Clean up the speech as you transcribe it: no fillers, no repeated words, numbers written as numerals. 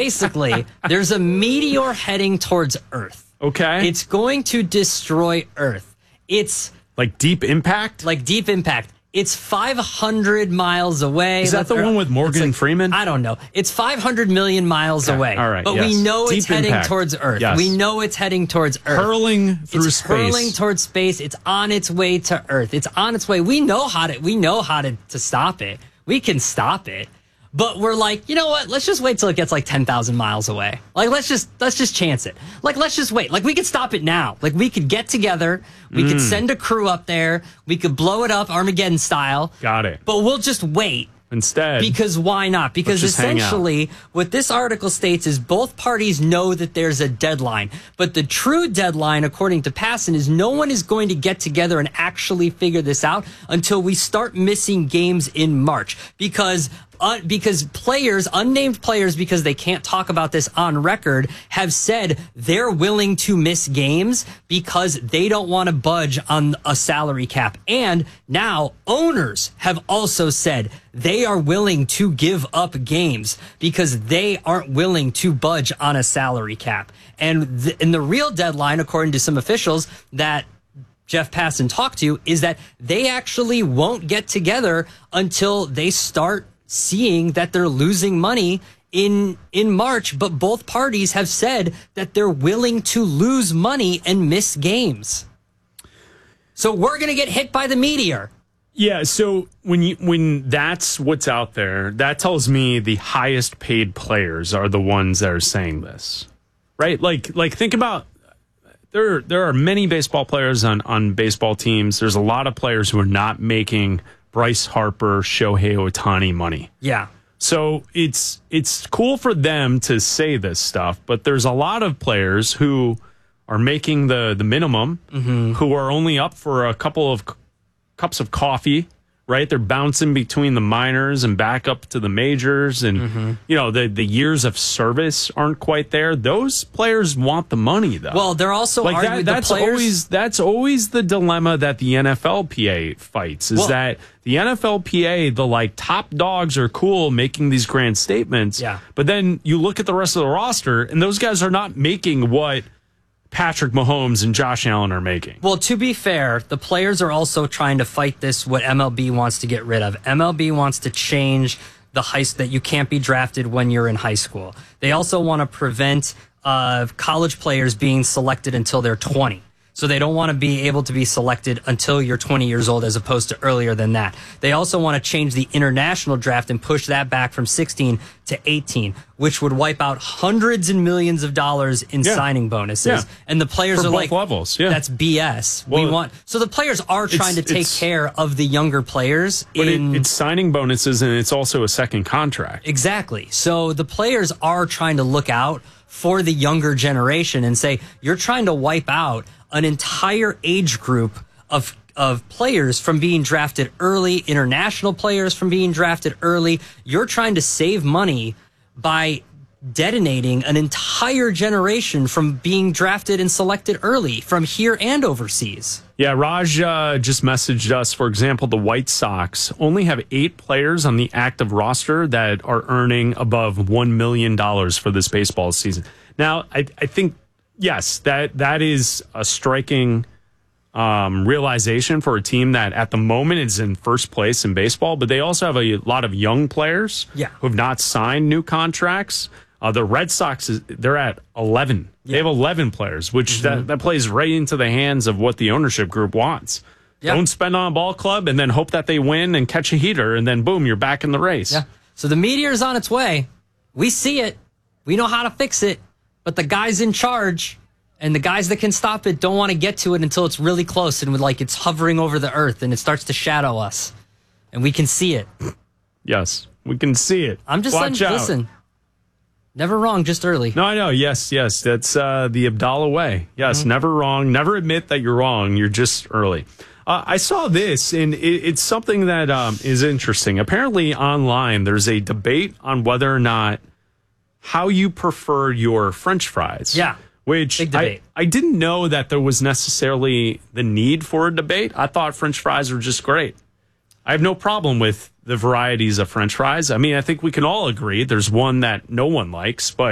basically, there's a meteor heading towards Earth. Okay. It's going to destroy Earth. It's like Deep Impact? Like Deep Impact. It's 500 miles away. Is that the one with Morgan Freeman? I don't know. It's 500 million miles away. All right. But we know it's heading towards Earth. Yes. We know it's heading towards Earth. Hurling through it's space. Hurling towards space. It's on its way to Earth. It's on its way. We know how to stop it. We can stop it. But we're like, you know what? Let's just wait till it gets like 10,000 miles away. Like, let's just chance it. Like, let's just wait. Like, we could stop it now. Like, we could get together. We could send a crew up there. We could blow it up Armageddon style. Got it. But we'll just wait. Instead. Because why not? Because essentially what this article states is both parties know that there's a deadline. But the true deadline, according to Passan, is no one is going to get together and actually figure this out until we start missing games in March. Because players, unnamed players, because they can't talk about this on record, have said they're willing to miss games because they don't want to budge on a salary cap. And now owners have also said they are willing to give up games because they aren't willing to budge on a salary cap. And the real deadline, according to some officials that Jeff Passan talked to, is that they actually won't get together until they start seeing that they're losing money in March, but both parties have said that they're willing to lose money and miss games. So we're going to get hit by the meteor. Yeah, so when that's what's out there, that tells me the highest paid players are the ones that are saying this. Right? Like think about there are many baseball players on baseball teams. There's a lot of players who are not making Bryce Harper, Shohei Ohtani money. Yeah. So it's cool for them to say this stuff, but there's a lot of players who are making the minimum, who are only up for a couple of cups of coffee, right? They're bouncing between the minors and back up to the majors, and you know the years of service aren't quite there. Those players want the money, though. Well, they're also like arguing that's always the dilemma that the NFLPA fights. Is that the NFLPA, the like top dogs are cool making these grand statements, but then you look at the rest of the roster, and those guys are not making what Patrick Mahomes and Josh Allen are making. Well, to be fair, the players are also trying to fight this, what MLB wants to get rid of. MLB wants to change that you can't be drafted when you're in high school. They also want to prevent college players being selected until they're 20. So they don't want to be able to be selected until you're 20 years old as opposed to earlier than that. They also want to change the international draft and push that back from 16 to 18, which would wipe out hundreds and millions of dollars in signing bonuses. Yeah. And the players For are both like, levels. that's BS. Well, so the players are trying to take care of the younger players. But it's signing bonuses, and it's also a second contract. Exactly. So the players are trying to look out for the younger generation and say, you're trying to wipe out an entire age group of players from being drafted early, international players from being drafted early. You're trying to save money by detonating an entire generation from being drafted and selected early from here and overseas. Yeah, Raj just messaged us, for example, the White Sox only have 8 players on the active roster that are earning above $1 million for this baseball season. Now, I think, yes, that is a striking realization for a team that at the moment is in first place in baseball, but they also have a lot of young players who have not signed new contracts. The Red Sox, they're at 11. They have 11 players, which that plays right into the hands of what the ownership group wants. Don't spend on a ball club and then hope that they win and catch a heater, and then boom, you're back in the race. Yeah. So the meteor's on its way. We see it. We know how to fix it. But the guys in charge and the guys that can stop it don't want to get to it until it's really close and it's hovering over the earth and it starts to shadow us. And we can see it. Yes, we can see it. I'm just saying, listen. Never wrong, just early. No, I know. Yes. That's the Abdallah way. Yes, never wrong. Never admit that you're wrong. You're just early. I saw this, and it's something that is interesting. Apparently, online, there's a debate on whether or not how you prefer your French fries. Yeah. Which I didn't know that there was necessarily the need for a debate. I thought French fries were just great. I have no problem with the varieties of French fries. I mean, I think we can all agree there's one that no one likes, but